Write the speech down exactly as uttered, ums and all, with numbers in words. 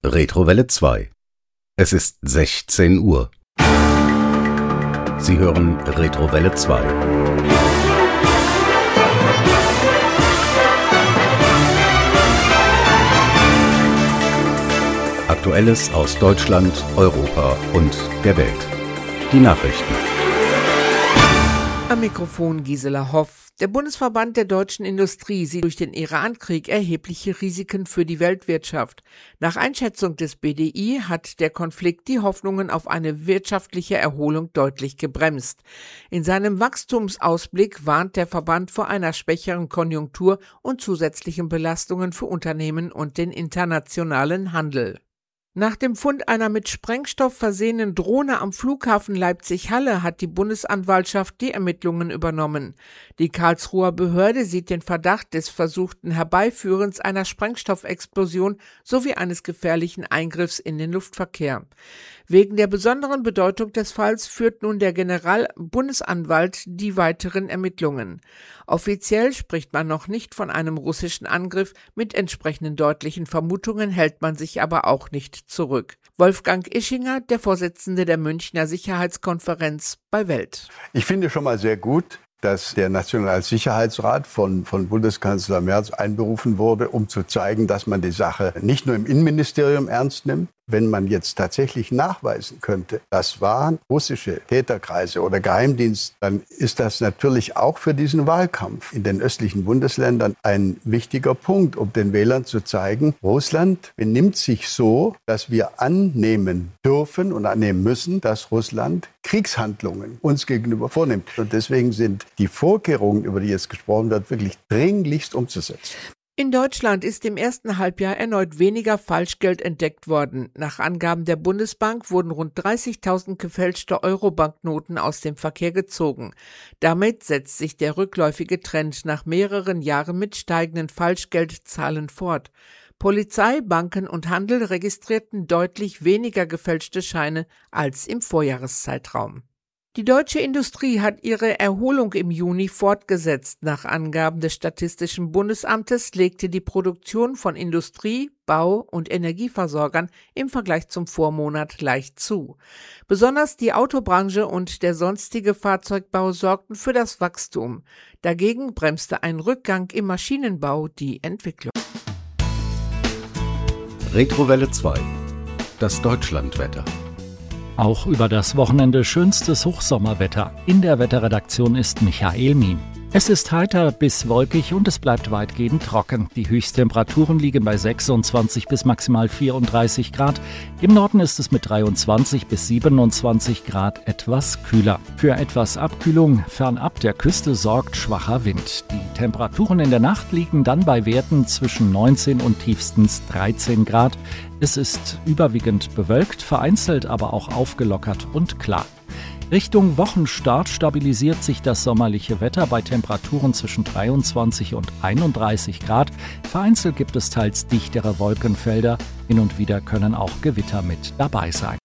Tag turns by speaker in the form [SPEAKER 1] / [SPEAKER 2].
[SPEAKER 1] Retrowelle zwei. Es ist sechzehn Uhr. Sie hören Retrowelle zwei. Aktuelles aus Deutschland, Europa und der Welt. Die Nachrichten.
[SPEAKER 2] Am Mikrofon Gisela Hoff. Der Bundesverband der deutschen Industrie sieht durch den Iran-Krieg erhebliche Risiken für die Weltwirtschaft. Nach Einschätzung des B D I hat der Konflikt die Hoffnungen auf eine wirtschaftliche Erholung deutlich gebremst. In seinem Wachstumsausblick warnt der Verband vor einer schwächeren Konjunktur und zusätzlichen Belastungen für Unternehmen und den internationalen Handel. Nach dem Fund einer mit Sprengstoff versehenen Drohne am Flughafen Leipzig-Halle hat die Bundesanwaltschaft die Ermittlungen übernommen. Die Karlsruher Behörde sieht den Verdacht des versuchten Herbeiführens einer Sprengstoffexplosion sowie eines gefährlichen Eingriffs in den Luftverkehr. Wegen der besonderen Bedeutung des Falls führt nun der Generalbundesanwalt die weiteren Ermittlungen. Offiziell spricht man noch nicht von einem russischen Angriff, mit entsprechenden deutlichen Vermutungen hält man sich aber auch nicht zurück. Wolfgang Ischinger, der Vorsitzende der Münchner Sicherheitskonferenz bei Welt.
[SPEAKER 3] Ich finde schon mal sehr gut, dass der Nationalsicherheitsrat von, von Bundeskanzler Merz einberufen wurde, um zu zeigen, dass man die Sache nicht nur im Innenministerium ernst nimmt. Wenn man jetzt tatsächlich nachweisen könnte, das waren russische Täterkreise oder Geheimdienst, dann ist das natürlich auch für diesen Wahlkampf in den östlichen Bundesländern ein wichtiger Punkt, um den Wählern zu zeigen, Russland benimmt sich so, dass wir annehmen dürfen und annehmen müssen, dass Russland Kriegshandlungen uns gegenüber vornimmt. Und deswegen sind die Vorkehrungen, über die jetzt gesprochen wird, wirklich dringlichst umzusetzen.
[SPEAKER 2] In Deutschland ist im ersten Halbjahr erneut weniger Falschgeld entdeckt worden. Nach Angaben der Bundesbank wurden rund dreißigtausend gefälschte Euro-Banknoten aus dem Verkehr gezogen. Damit setzt sich der rückläufige Trend nach mehreren Jahren mit steigenden Falschgeldzahlen fort. Polizei, Banken und Handel registrierten deutlich weniger gefälschte Scheine als im Vorjahreszeitraum. Die deutsche Industrie hat ihre Erholung im Juni fortgesetzt. Nach Angaben des Statistischen Bundesamtes legte die Produktion von Industrie-, Bau- und Energieversorgern im Vergleich zum Vormonat leicht zu. Besonders die Autobranche und der sonstige Fahrzeugbau sorgten für das Wachstum. Dagegen bremste ein Rückgang im Maschinenbau die Entwicklung.
[SPEAKER 1] Retrowelle zwei. Das Deutschlandwetter.
[SPEAKER 4] Auch über das Wochenende schönstes Hochsommerwetter. In der Wetterredaktion ist Michael Mien. Es ist heiter bis wolkig und es bleibt weitgehend trocken. Die Höchsttemperaturen liegen bei sechsundzwanzig bis maximal vierunddreißig Grad. Im Norden ist es mit dreiundzwanzig bis siebenundzwanzig Grad etwas kühler. Für etwas Abkühlung fernab der Küste sorgt schwacher Wind. Die Temperaturen in der Nacht liegen dann bei Werten zwischen neunzehn und tiefstens dreizehn Grad. Es ist überwiegend bewölkt, vereinzelt aber auch aufgelockert und klar. Richtung Wochenstart stabilisiert sich das sommerliche Wetter bei Temperaturen zwischen dreiundzwanzig und einunddreißig Grad. Vereinzelt gibt es teils dichtere Wolkenfelder. Hin und wieder können auch Gewitter mit dabei sein.